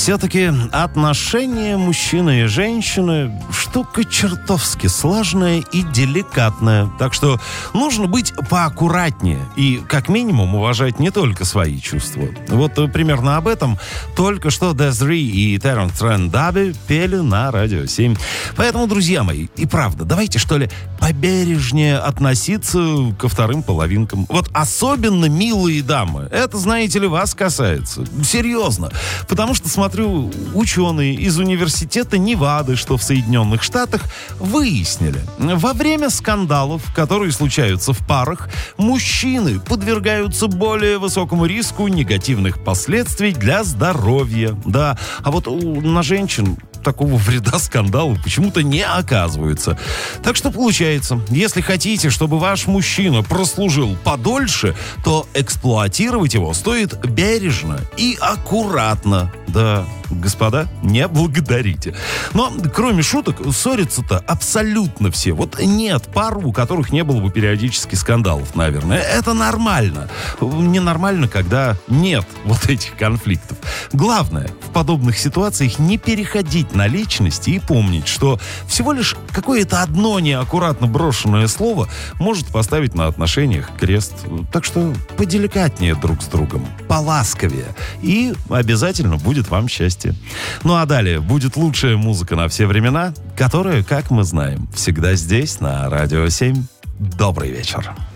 Все-таки отношения мужчины и женщины штука чертовски сложная и деликатная. Так что нужно быть поаккуратнее и, как минимум, уважать не только свои чувства. Вот примерно об этом только что Des'Ree и Терренс Трент D'Arby пели на Радио 7. Поэтому, друзья мои, и правда, давайте, что ли, побережнее относиться ко вторым половинкам. Вот особенно милые дамы. Это, знаете ли, вас касается. Серьезно. Потому что, смотрю, ученые из университета Невады, что в Соединенных Штатах, выяснили, во время скандалов, которые случаются в парах, мужчины подвергаются более высокому риску негативных последствий для здоровья. Да, а вот на женщин такого вреда скандала почему-то не оказывается. Так что получается, если хотите, чтобы ваш мужчина прослужил подольше, то эксплуатировать его стоит бережно и аккуратно. Да, господа, не благодарите. Но, кроме шуток, ссорятся-то абсолютно все. Вот нет пар, у которых не было бы периодически скандалов, наверное. Это нормально. Ненормально, когда нет вот этих конфликтов. Главное, в подобных ситуациях не переходить на личности и помнить, что всего лишь какое-то одно неаккуратно брошенное слово может поставить на отношениях крест. Так что поделикатнее друг с другом, поласковее, и обязательно будет вам счастье. Ну а далее будет лучшая музыка на все времена, которая, как мы знаем, всегда здесь, на Радио 7. Добрый вечер.